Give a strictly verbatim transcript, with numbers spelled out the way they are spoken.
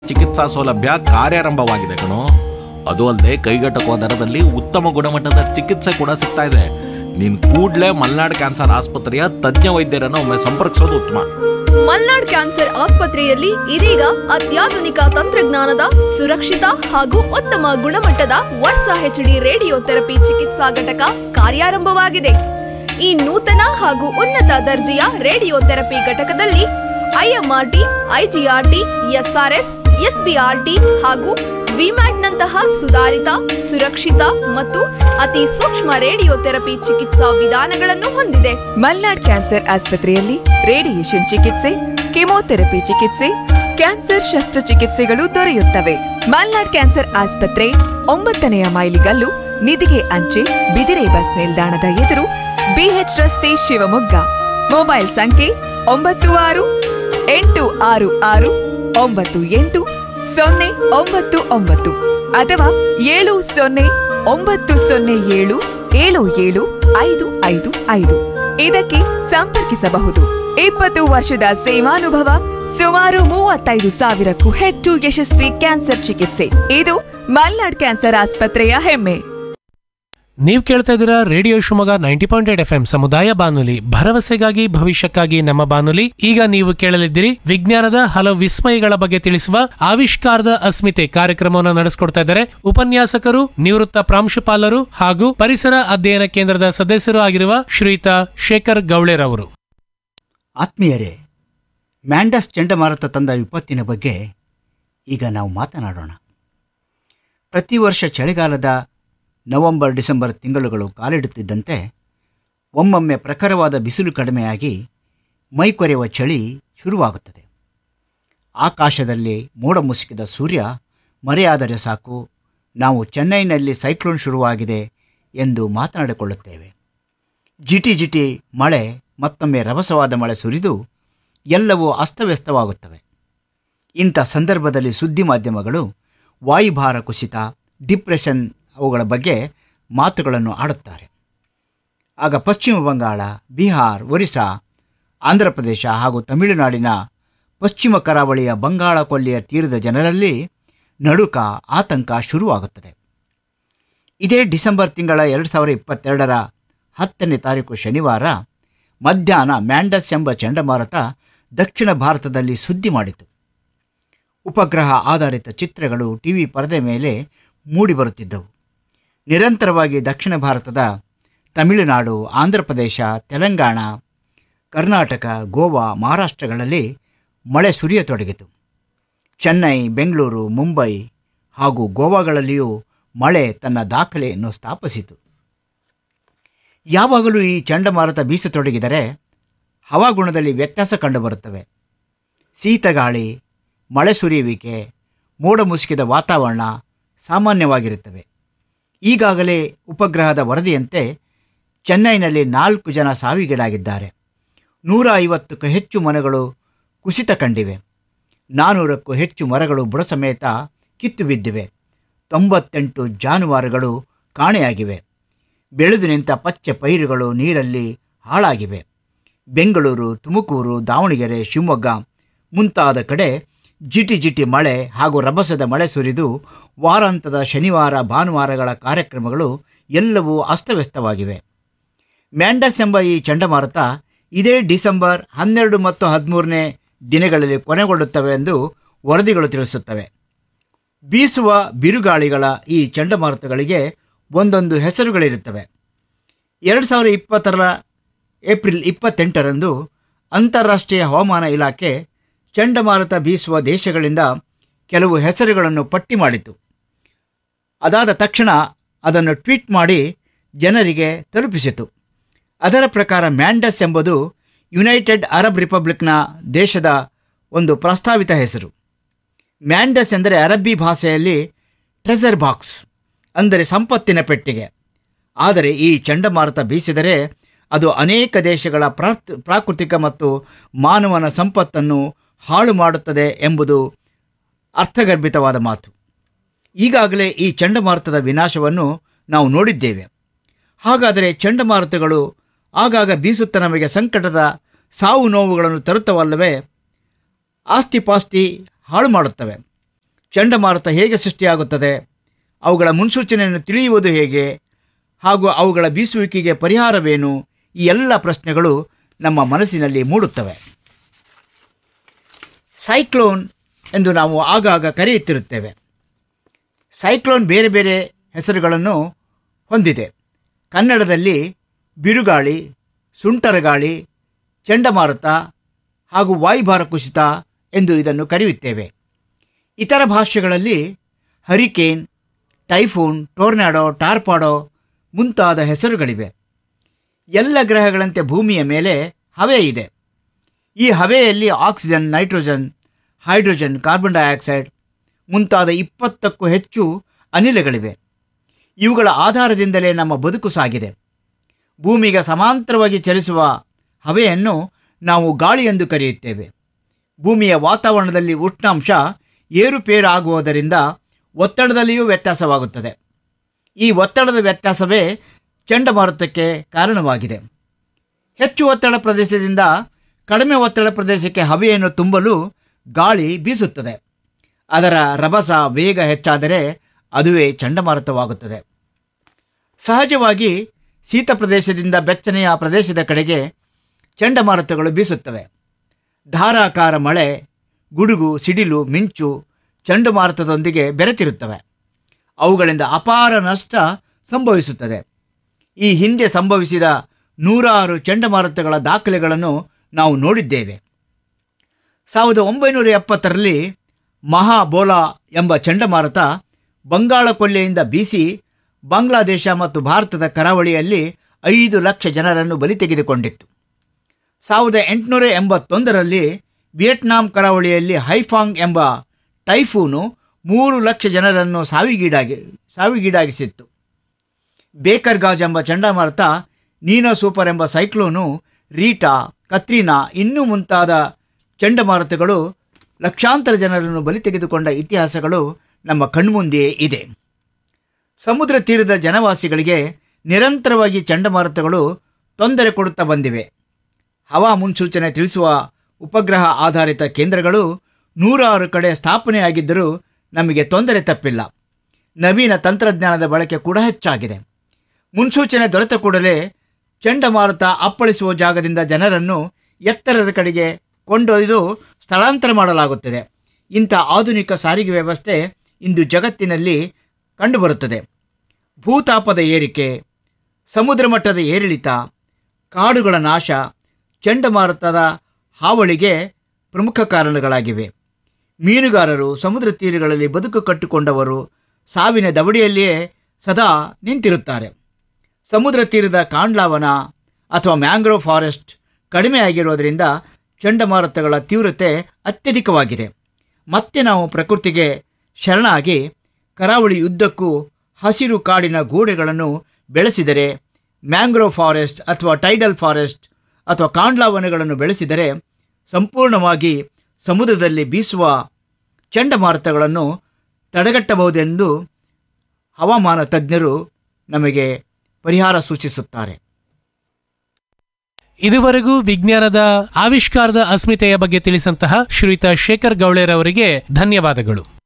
ಚಿಕಿತ್ಸಾ ಸೌಲಭ್ಯ ಕಾರ್ಯಾರಂಭವಾಗಿದೆ ಕಣೋ. ಅದು ಅಲ್ಲದೆ ಕೈಗೆಟಕುವ ದರದಲ್ಲಿ ಉತ್ತಮ ಗುಣಮಟ್ಟದ ಚಿಕಿತ್ಸೆ ಕೂಡ ಸಿಗ್ತಾ ಇದೆ. ನೀನ್ ಕೂಡ್ಲೇ ಮಲ್ನಾಡ್ ಕ್ಯಾನ್ಸರ್ ಆಸ್ಪತ್ರೆಯ ತಜ್ಞ ವೈದ್ಯರನ್ನು ಒಮ್ಮೆ ಸಂಪರ್ಕಿಸೋದು ಉತ್ತಮ. ಮಲ್ನಾಡ್ ಕ್ಯಾನ್ಸರ್ ಆಸ್ಪತ್ರೆಯಲ್ಲಿ ಇದೀಗ ಅತ್ಯಾಧುನಿಕ ತಂತ್ರಜ್ಞಾನದ ಸುರಕ್ಷಿತ ಹಾಗೂ ಉತ್ತಮ ಗುಣಮಟ್ಟದ ವರ್ಸಾ ಹೆಚ್ಡಿ ರೇಡಿಯೋ ಥೆರಪಿ ಚಿಕಿತ್ಸಾ ಘಟಕ ಕಾರ್ಯಾರಂಭವಾಗಿದೆ. ಈ ನೂತನ ಹಾಗೂ ಉನ್ನತ ದರ್ಜೆಯ ರೇಡಿಯೋ ಥೆರಪಿ ಘಟಕದಲ್ಲಿ ಐಎಂಆರ್ಟಿ, ಐಜಿಆರ್ಟಿ, ಎಸ್ಆರ್ಎಸ್, ಎಸ್ಬಿಆರ್ಟಿ ಹಾಗೂ ವಿಮ್ಯಾಟ್ನಂತಹ ಸುಧಾರಿತ, ಸುರಕ್ಷಿತ ಮತ್ತು ಅತಿ ಸೂಕ್ಷ್ಮ ರೇಡಿಯೋ ಥೆರಪಿ ಚಿಕಿತ್ಸಾ ವಿಧಾನಗಳನ್ನು ಹೊಂದಿದೆ. ಮಲ್ನಾಡ್ ಕ್ಯಾನ್ಸರ್ ಆಸ್ಪತ್ರೆಯಲ್ಲಿ ರೇಡಿಯೇಷನ್ ಚಿಕಿತ್ಸೆ, ಕೆಮೊಥೆರಪಿ ಚಿಕಿತ್ಸೆ, ಕ್ಯಾನ್ಸರ್ ಶಸ್ತ್ರಚಿಕಿತ್ಸೆಗಳು ದೊರೆಯುತ್ತವೆ. ಮಲ್ನಾಡ್ ಕ್ಯಾನ್ಸರ್ ಆಸ್ಪತ್ರೆ ಒಂಬತ್ತನೆಯ ಮೈಲಿಗಲ್ಲು, ನಿಧಿಗೆ ಅಂಚೆ, ಬಿದಿರೆ ಬಸ್ ನಿಲ್ದಾಣದ ಎದುರು, ಬಿಎಚ್ ರಸ್ತೆ, ಶಿವಮೊಗ್ಗ. ಮೊಬೈಲ್ ಸಂಖ್ಯೆ ಒಂಬತ್ತು ಆರು ಎಂಟು ಆರು ಆರು ಒಂಬತ್ತು ಎಂಟು ಸೊನ್ನೆ ಒಂಬತ್ತು ಒಂಬತ್ತು ಅಥವಾ ಏಳು ಸೊನ್ನೆ ಒಂಬತ್ತು ಸೊನ್ನೆ ಏಳು ಏಳು ಏಳು ಐದು ಐದು ಐದು ಇದಕ್ಕೆ ಸಂಪರ್ಕಿಸಬಹುದು. ಇಪ್ಪತ್ತು ವರ್ಷದ ಸೇವಾನುಭವ, ಸುಮಾರು ಮೂವತ್ತೈದು ಸಾವಿರಕ್ಕೂ ಹೆಚ್ಚು ಯಶಸ್ವಿ ಕ್ಯಾನ್ಸರ್ ಚಿಕಿತ್ಸೆ. ಇದು ಮಲ್ನಾಡ್ ಕ್ಯಾನ್ಸರ್ ಆಸ್ಪತ್ರೆಯ ಹೆಮ್ಮೆ. ನೀವು ಕೇಳ್ತಾ ಇದ್ದೀರಾ radio Shivamogga ninety point eight F M ಸಮುದಾಯ ಬಾನುಲಿ, ಭರವಸೆಗಾಗಿ ಭವಿಷ್ಯಕ್ಕಾಗಿ ನಮ್ಮ ಬಾನುಲಿ. ಈಗ ನೀವು ಕೇಳಲಿದ್ದೀರಿ ವಿಜ್ಞಾನದ ಹಲವು ವಿಸ್ಮಯಗಳ ಬಗ್ಗೆ ತಿಳಿಸುವ ಆವಿಷ್ಕಾರದ ಅಸ್ಮಿತೆ ಕಾರ್ಯಕ್ರಮವನ್ನು ನಡೆಸಿಕೊಡ್ತಾ ಇದ್ದಾರೆ ಉಪನ್ಯಾಸಕರು, ನಿವೃತ್ತ ಪ್ರಾಂಶುಪಾಲರು ಹಾಗೂ ಪರಿಸರ ಅಧ್ಯಯನ ಕೇಂದ್ರದ ಸದಸ್ಯರು ಆಗಿರುವ ಶ್ರೀಯುತ ಶೇಖರ್ ಗೌಳೆರವರು. ಆತ್ಮೀಯರೇ, ಮ್ಯಾಂಡಸ್ ಚಂಡಮಾರುತ ತಂದ ವಿಪತ್ತಿನ ಬಗ್ಗೆ ಈಗ ನಾವು ಮಾತನಾಡೋಣ. ಪ್ರತಿ ವರ್ಷ ಚಳಿಗಾಲದ ನವೆಂಬರ್ ಡಿಸೆಂಬರ್ ತಿಂಗಳುಗಳು ಕಾಲಿಡುತ್ತಿದ್ದಂತೆ ಒಮ್ಮೊಮ್ಮೆ ಪ್ರಖರವಾದ ಬಿಸಿಲು ಕಡಿಮೆಯಾಗಿ ಮೈಕೊರೆಯುವ ಚಳಿ ಶುರುವಾಗುತ್ತದೆ. ಆಕಾಶದಲ್ಲಿ ಮೋಡ ಮುಸುಕಿದ ಸೂರ್ಯ ಮರೆಯಾದರೆ ಸಾಕು, ನಾವು ಚೆನ್ನೈನಲ್ಲಿ ಸೈಕ್ಲೋನ್ ಶುರುವಾಗಿದೆ ಎಂದು ಮಾತನಾಡಿಕೊಳ್ಳುತ್ತೇವೆ. ಜಿಟಿ ಜಿಟಿ ಮಳೆ ಮತ್ತೊಮ್ಮೆ ರಭಸವಾದ ಮಳೆ ಸುರಿದು ಎಲ್ಲವೂ ಅಸ್ತವ್ಯಸ್ತವಾಗುತ್ತವೆ. ಇಂಥ ಸಂದರ್ಭದಲ್ಲಿ ಸುದ್ದಿ ಮಾಧ್ಯಮಗಳು ವಾಯುಭಾರ ಕುಸಿತ, ಡಿಪ್ರೆಷನ್ ಅವುಗಳ ಬಗ್ಗೆ ಮಾತುಗಳನ್ನು ಆಡುತ್ತಾರೆ. ಆಗ ಪಶ್ಚಿಮ ಬಂಗಾಳ, ಬಿಹಾರ್, ಒರಿಸ್ಸಾ, ಆಂಧ್ರ ಪ್ರದೇಶ ಹಾಗೂ ತಮಿಳುನಾಡಿನ ಪಶ್ಚಿಮ ಕರಾವಳಿಯ ಬಂಗಾಳ ಕೊಲ್ಲಿಯ ತೀರದ ಜನರಲ್ಲಿ ನಡುಕ, ಆತಂಕ ಶುರುವಾಗುತ್ತದೆ. ಇದೇ ಡಿಸೆಂಬರ್ ತಿಂಗಳ ಎರಡು ಸಾವಿರದ ಇಪ್ಪತ್ತೆರಡರ ಹತ್ತನೇ ತಾರೀಕು ಶನಿವಾರ ಮಧ್ಯಾಹ್ನ ಮ್ಯಾಂಡಸ್ ಎಂಬ ಚಂಡಮಾರುತ ದಕ್ಷಿಣ ಭಾರತದಲ್ಲಿ ಸುದ್ದಿ ಮಾಡಿತು. ಉಪಗ್ರಹ ಆಧಾರಿತ ಚಿತ್ರಗಳು ಟಿವಿ ಪರದೆ ಮೇಲೆ ಮೂಡಿಬರುತ್ತಿದ್ದವು. ನಿರಂತರವಾಗಿ ದಕ್ಷಿಣ ಭಾರತದ ತಮಿಳುನಾಡು, ಆಂಧ್ರ ಪ್ರದೇಶ, ತೆಲಂಗಾಣ, ಕರ್ನಾಟಕ, ಗೋವಾ, ಮಹಾರಾಷ್ಟ್ರಗಳಲ್ಲಿ ಮಳೆ ಸುರಿಯತೊಡಗಿತು. ಚೆನ್ನೈ, ಬೆಂಗಳೂರು, ಮುಂಬೈ ಹಾಗೂ ಗೋವಾಗಳಲ್ಲಿಯೂ ಮಳೆ ತನ್ನ ದಾಖಲೆಯನ್ನು ಸ್ಥಾಪಿಸಿತು. ಯಾವಾಗಲೂ ಈ ಚಂಡಮಾರುತ ಬೀಸತೊಡಗಿದರೆ ಹವಾಗುಣದಲ್ಲಿ ವ್ಯತ್ಯಾಸ ಕಂಡುಬರುತ್ತವೆ. ಶೀತಗಾಳಿ, ಮಳೆ ಸುರಿಯುವಿಕೆ, ಮೋಡ ಮುಸುಕಿದ ವಾತಾವರಣ ಸಾಮಾನ್ಯವಾಗಿರುತ್ತವೆ. ಈಗಾಗಲೇ ಉಪಗ್ರಹದ ವರದಿಯಂತೆ ಚೆನ್ನೈನಲ್ಲಿ ನಾಲ್ಕು ಜನ ಸಾವಿಗೀಡಾಗಿದ್ದಾರೆ. ನೂರ ಐವತ್ತಕ್ಕೂ ಹೆಚ್ಚು ಮನೆಗಳು ಕುಸಿತ ಕಂಡಿವೆ. ನಾನ್ನೂರಕ್ಕೂ ಹೆಚ್ಚು ಮರಗಳು ಬುಡ ಸಮೇತ ಕಿತ್ತು ಬಿದ್ದಿವೆ. ತೊಂಬತ್ತೆಂಟು ಜಾನುವಾರುಗಳು ಕಾಣೆಯಾಗಿವೆ. ಬೆಳೆದು ನಿಂತ ಪಚ್ಚೆ ಪೈರುಗಳು ನೀರಲ್ಲಿ ಹಾಳಾಗಿವೆ. ಬೆಂಗಳೂರು, ತುಮಕೂರು, ದಾವಣಗೆರೆ, ಶಿವಮೊಗ್ಗ ಮುಂತಾದ ಕಡೆ ಜಿಟಿ ಜಿಟಿ ಮಳೆ ಹಾಗೂ ರಭಸದ ಮಳೆ ಸುರಿದು ವಾರಾಂತದ ಶನಿವಾರ ಭಾನುವಾರಗಳ ಕಾರ್ಯಕ್ರಮಗಳು ಎಲ್ಲವೂ ಅಸ್ತವ್ಯಸ್ತವಾಗಿವೆ. ಮ್ಯಾಂಡಸ್ ಎಂಬ ಈ ಚಂಡಮಾರುತ ಇದೇ ಡಿಸೆಂಬರ್ ಹನ್ನೆರಡು ಮತ್ತು ಹದಿಮೂರನೇ ದಿನಗಳಲ್ಲಿ ಕೊನೆಗೊಳ್ಳುತ್ತವೆ ಎಂದು ವರದಿಗಳು ತಿಳಿಸುತ್ತವೆ. ಬೀಸುವ ಬಿರುಗಾಳಿಗಳ ಈ ಚಂಡಮಾರುತಗಳಿಗೆ ಒಂದೊಂದು ಹೆಸರುಗಳಿರುತ್ತವೆ. ಎರಡು ಸಾವಿರದ ಇಪ್ಪತ್ತರ ಏಪ್ರಿಲ್ ಇಪ್ಪತ್ತೆಂಟರಂದು ಅಂತಾರಾಷ್ಟ್ರೀಯ ಹವಾಮಾನ ಇಲಾಖೆ ಚಂಡಮಾರುತ ಬೀಸುವ ದೇಶಗಳಿಂದ ಕೆಲವು ಹೆಸರುಗಳನ್ನು ಪಟ್ಟಿ ಮಾಡಿತು. ಅದಾದ ತಕ್ಷಣ ಅದನ್ನು ಟ್ವೀಟ್ ಮಾಡಿ ಜನರಿಗೆ ತಲುಪಿಸಿತು. ಅದರ ಪ್ರಕಾರ ಮ್ಯಾಂಡಸ್ ಎಂಬುದು ಯುನೈಟೆಡ್ ಅರಬ್ ರಿಪಬ್ಲಿಕ್ನ ದೇಶದ ಒಂದು ಪ್ರಸ್ತಾವಿತ ಹೆಸರು. ಮ್ಯಾಂಡಸ್ ಎಂದರೆ ಅರಬ್ಬಿ ಭಾಷೆಯಲ್ಲಿ ಟ್ರೆಸರ್ ಬಾಕ್ಸ್, ಅಂದರೆ ಸಂಪತ್ತಿನ ಪೆಟ್ಟಿಗೆ. ಆದರೆ ಈ ಚಂಡಮಾರುತ ಬೀಸಿದರೆ ಅದು ಅನೇಕ ದೇಶಗಳ ಪ್ರಾಕೃತಿಕ ಮತ್ತು ಮಾನವನ ಸಂಪತ್ತನ್ನು ಹಾಳು ಮಾಡುತ್ತದೆ ಎಂಬುದು ಅರ್ಥಗರ್ಭಿತವಾದ ಮಾತು. ಈಗಾಗಲೇ ಈ ಚಂಡಮಾರುತದ ವಿನಾಶವನ್ನು ನಾವು ನೋಡಿದ್ದೇವೆ. ಹಾಗಾದರೆ ಚಂಡಮಾರುತಗಳು ಆಗಾಗ ಬೀಸುತ್ತ ನಮಗೆ ಸಂಕಟದ ಸಾವು ನೋವುಗಳನ್ನು ತರುತ್ತವಲ್ಲವೇ? ಆಸ್ತಿ ಪಾಸ್ತಿ ಹಾಳು ಮಾಡುತ್ತವೆ. ಚಂಡಮಾರುತ ಹೇಗೆ ಸೃಷ್ಟಿಯಾಗುತ್ತದೆ, ಅವುಗಳ ಮುನ್ಸೂಚನೆಯನ್ನು ತಿಳಿಯುವುದು ಹೇಗೆ, ಹಾಗೂ ಅವುಗಳ ಬೀಸುವಿಕೆಗೆ ಪರಿಹಾರವೇನು, ಈ ಎಲ್ಲ ಪ್ರಶ್ನೆಗಳು ನಮ್ಮ ಮನಸ್ಸಿನಲ್ಲಿ ಮೂಡುತ್ತವೆ. ಸೈಕ್ಲೋನ್ ಎಂದು ನಾವು ಆಗಾಗ ಕರೆಯುತ್ತಿರುತ್ತೇವೆ. ಸೈಕ್ಲೋನ್ ಬೇರೆ ಬೇರೆ ಹೆಸರುಗಳನ್ನು ಹೊಂದಿದೆ. ಕನ್ನಡದಲ್ಲಿ ಬಿರುಗಾಳಿ, ಸುಂಟರಗಾಳಿ, ಚಂಡಮಾರುತ ಹಾಗೂ ವಾಯುಭಾರ ಕುಸಿತ ಎಂದು ಇದನ್ನು ಕರೆಯುತ್ತೇವೆ. ಇತರ ಭಾಷೆಗಳಲ್ಲಿ ಹರಿಕೇನ್, ಟೈಫೂನ್, ಟೋರ್ನಾಡೋ, ಟಾರ್ಪಾಡೋ ಮುಂತಾದ ಹೆಸರುಗಳಿವೆ. ಎಲ್ಲ ಗ್ರಹಗಳಂತೆ ಭೂಮಿಯ ಮೇಲೆ ಹವೆ ಇದೆ. ಈ ಹವೆಯಲ್ಲಿ oxygen, nitrogen, hydrogen, carbon dioxide ಮುಂತಾದ ಇಪ್ಪತ್ತಕ್ಕೂ ಹೆಚ್ಚು ಅನಿಲಗಳಿವೆ. ಇವುಗಳ ಆಧಾರದಿಂದಲೇ ನಮ್ಮ ಬದುಕು ಸಾಗಿದೆ. ಭೂಮಿಗೆ ಸಮಾಂತರವಾಗಿ ಚಲಿಸುವ ಹವೆಯನ್ನು ನಾವು ಗಾಳಿ ಎಂದು ಕರೆಯುತ್ತೇವೆ. ಭೂಮಿಯ ವಾತಾವರಣದಲ್ಲಿ ಉಷ್ಣಾಂಶ ಏರುಪೇರು ಆಗುವುದರಿಂದ ಒತ್ತಡದಲ್ಲಿಯೂ ವ್ಯತ್ಯಾಸವಾಗುತ್ತದೆ. ಈ ಒತ್ತಡದ ವ್ಯತ್ಯಾಸವೇ ಚಂಡಮಾರುತಕ್ಕೆ ಕಾರಣವಾಗಿದೆ. ಹೆಚ್ಚು ಒತ್ತಡ ಪ್ರದೇಶದಿಂದ ಕಡಿಮೆ ಒತ್ತಡ ಪ್ರದೇಶಕ್ಕೆ ಹವೆಯನ್ನು ತುಂಬಲು ಗಾಳಿ ಬೀಸುತ್ತದೆ. ಅದರ ರಭಸ ವೇಗ ಹೆಚ್ಚಾದರೆ ಅದುವೇ ಚಂಡಮಾರುತವಾಗುತ್ತದೆ. ಸಹಜವಾಗಿ ಶೀತ ಪ್ರದೇಶದಿಂದ ಬೆಚ್ಚನೆಯ ಪ್ರದೇಶದ ಕಡೆಗೆ ಚಂಡಮಾರುತಗಳು ಬೀಸುತ್ತವೆ. ಧಾರಾಕಾರ ಮಳೆ, ಗುಡುಗು, ಸಿಡಿಲು, ಮಿಂಚು ಚಂಡಮಾರುತದೊಂದಿಗೆ ಬೆರೆತಿರುತ್ತವೆ. ಅವುಗಳಿಂದ ಅಪಾರ ನಷ್ಟ ಸಂಭವಿಸುತ್ತದೆ. ಈ ಹಿಂದೆ ಸಂಭವಿಸಿದ ನೂರಾರು ಚಂಡಮಾರುತಗಳ ದಾಖಲೆಗಳನ್ನು ನಾವು ನೋಡಿದ್ದೇವೆ. ಸಾವಿರದ ಒಂಬೈನೂರ ಎಪ್ಪತ್ತರಲ್ಲಿ ಮಹಾಬೋಲಾ ಎಂಬ ಚಂಡಮಾರುತ ಬಂಗಾಳ ಕೊಲ್ಲಿಯಿಂದ ಬೀಸಿ ಬಾಂಗ್ಲಾದೇಶ ಮತ್ತು ಭಾರತದ ಕರಾವಳಿಯಲ್ಲಿ ಐದು ಲಕ್ಷ ಜನರನ್ನು ಬಲಿ ತೆಗೆದುಕೊಂಡಿತ್ತು. ಸಾವಿರದ ಎಂಟುನೂರ ಎಂಬತ್ತೊಂದರಲ್ಲಿ ವಿಯೆಟ್ನಾಂ ಕರಾವಳಿಯಲ್ಲಿ ಹೈಫಾಂಗ್ ಎಂಬ ಟೈಫೂನು ಮೂರು ಲಕ್ಷ ಜನರನ್ನು ಸಾವಿಗೀಡಾಗಿ ಸಾವಿಗೀಡಾಗಿಸಿತ್ತು. ಬೇಕರ್ಗಾಜ್ ಎಂಬ ಚಂಡಮಾರುತ, ನೀನೋ ಸೂಪರ್ ಎಂಬ ಸೈಕ್ಲೋನು, ರೀಟಾ, ಕತ್ರೀನಾ ಇನ್ನೂ ಮುಂತಾದ ಚಂಡಮಾರುತಗಳು ಲಕ್ಷಾಂತರ ಜನರನ್ನು ಬಲಿ ತೆಗೆದುಕೊಂಡ ಇತಿಹಾಸಗಳು ನಮ್ಮ ಕಣ್ಮುಂದೆಯೇ ಇದೆ. ಸಮುದ್ರ ತೀರದ ಜನವಾಸಿಗಳಿಗೆ ನಿರಂತರವಾಗಿ ಚಂಡಮಾರುತಗಳು ತೊಂದರೆ ಕೊಡುತ್ತಾ ಬಂದಿವೆ. ಹವಾ ಮುನ್ಸೂಚನೆ ತಿಳಿಸುವ ಉಪಗ್ರಹ ಆಧಾರಿತ ಕೇಂದ್ರಗಳು ನೂರಾರು ಕಡೆ ಸ್ಥಾಪನೆಯಾಗಿದ್ದರೂ ನಮಗೆ ತೊಂದರೆ ತಪ್ಪಿಲ್ಲ. ನವೀನ ತಂತ್ರಜ್ಞಾನದ ಬಳಕೆ ಕೂಡ ಹೆಚ್ಚಾಗಿದೆ. ಮುನ್ಸೂಚನೆ ದೊರೆತ ಕೂಡಲೇ ಚಂಡಮಾರುತ ಅಪ್ಪಳಿಸುವ ಜಾಗದಿಂದ ಜನರನ್ನು ಎತ್ತರದ ಕಡೆಗೆ ಕೊಂಡೊಯ್ದು ಸ್ಥಳಾಂತರ ಮಾಡಲಾಗುತ್ತದೆ. ಇಂಥ ಆಧುನಿಕ ಸಾರಿಗೆ ವ್ಯವಸ್ಥೆ ಇಂದು ಜಗತ್ತಿನಲ್ಲಿ ಕಂಡುಬರುತ್ತದೆ. ಭೂತಾಪದ ಏರಿಕೆ, ಸಮುದ್ರ ಮಟ್ಟದ ಏರಿಳಿತ, ಕಾಡುಗಳ ನಾಶ ಚಂಡಮಾರುತದ ಹಾವಳಿಗೆ ಪ್ರಮುಖ ಕಾರಣಗಳಾಗಿವೆ. ಮೀನುಗಾರರು, ಸಮುದ್ರ ತೀರಗಳಲ್ಲಿ ಬದುಕು ಕಟ್ಟಿಕೊಂಡವರು ಸಾವಿನ ದವಡಿಯಲ್ಲಿಯೇ ಸದಾ ನಿಂತಿರುತ್ತಾರೆ. ಸಮುದ್ರ ತೀರದ ಕಾಂಡ್ಲಾವನ ಅಥವಾ ಮ್ಯಾಂಗ್ರೋವ್ ಫಾರೆಸ್ಟ್ ಕಡಿಮೆಯಾಗಿರುವುದರಿಂದ ಚಂಡಮಾರುತಗಳ ತೀವ್ರತೆ ಅತ್ಯಧಿಕವಾಗಿದೆ. ಮತ್ತೆ ನಾವು ಪ್ರಕೃತಿಗೆ ಶರಣಾಗಿ ಕರಾವಳಿ ಉದ್ದಕ್ಕೂ ಹಸಿರು ಕಾಡಿನ ಗೋಡೆಗಳನ್ನು ಬೆಳೆಸಿದರೆ, ಮ್ಯಾಂಗ್ರೋವ್ ಫಾರೆಸ್ಟ್ ಅಥವಾ ಟೈಡಲ್ ಫಾರೆಸ್ಟ್ ಅಥವಾ ಕಾಂಡ್ಲಾವನಗಳನ್ನು ಬೆಳೆಸಿದರೆ ಸಂಪೂರ್ಣವಾಗಿ ಸಮುದ್ರದಲ್ಲಿ ಬೀಸುವ ಚಂಡಮಾರುತಗಳನ್ನು ತಡೆಗಟ್ಟಬಹುದೆಂದು ಹವಾಮಾನ ತಜ್ಞರು ನಮಗೆ ಪರಿಹಾರ ಸೂಚಿಸುತ್ತಾರೆ. ಇದುವರೆಗೂ ವಿಜ್ಞಾನದ ಆವಿಷ್ಕಾರದ ಅಸ್ಮಿತೆಯ ಬಗ್ಗೆ ತಿಳಿಸಂತಹ ಶ್ರೀಯುತ ಶೇಖರ್ ಗೌಳೇರ್ ಅವರಿಗೆ ಧನ್ಯವಾದಗಳು.